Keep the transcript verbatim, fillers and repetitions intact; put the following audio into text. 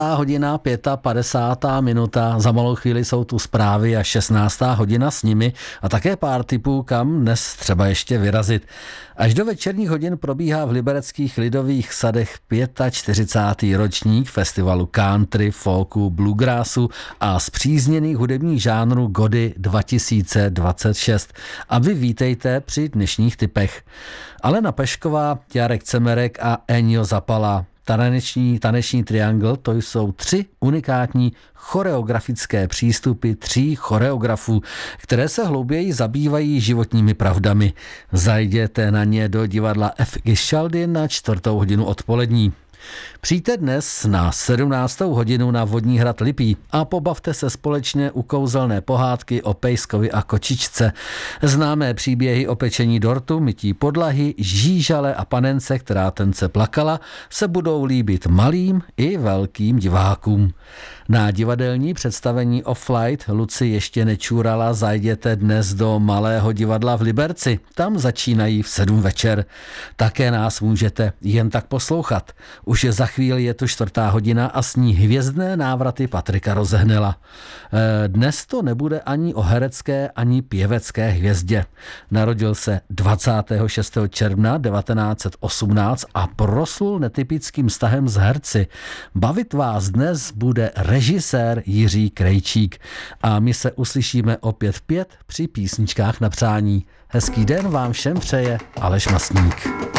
hodina padesátá pátá minuta, za malou chvíli jsou tu zprávy a šestnáctá hodina s nimi a také pár tipů, kam dnes třeba ještě vyrazit. Až do večerních hodin probíhá v libereckých lidových sadech čtyřicátý pátý ročník festivalu country, folku, bluegrassu a zpřízněných hudebních žánrů Gody dva tisíce dvacet šest. A vy vítejte při dnešních tipech. Alena Pešková, Jarek Cemerek a Ennio Zapala. Taneční, taneční triangl, to jsou tři unikátní choreografické přístupy tří choreografů, které se hlouběji zabývají životními pravdami. Zajděte na ně do divadla F. Gischaldy na čtvrtou hodinu odpolední. Přijďte dnes na sedmnáctou hodinu na Vodní hrad Lipí a pobavte se společně u kouzelné pohádky o pejskovi a kočičce. Známé příběhy o pečení dortu, mytí podlahy, žížale a panence, která tence plakala, se budou líbit malým i velkým divákům. Na divadelní představení Off-Light Luci ještě nečůrala, zajděte dnes do Malého divadla v Liberci. Tam začínají v sedm večer. Také nás můžete jen tak poslouchat. Už je za chvíli je to čtvrtá hodina a s ní hvězdné návraty Patrika Rozehnela. Dnes to nebude ani o herecké, ani pěvecké hvězdě. Narodil se dvacátého šestého června devatenáct set osmnáct a proslul netypickým vztahem s herci. Bavit vás dnes bude režisér Jiří Krejčík a my se uslyšíme opět v pět při písničkách na přání. Hezký den vám všem přeje Aleš Masník.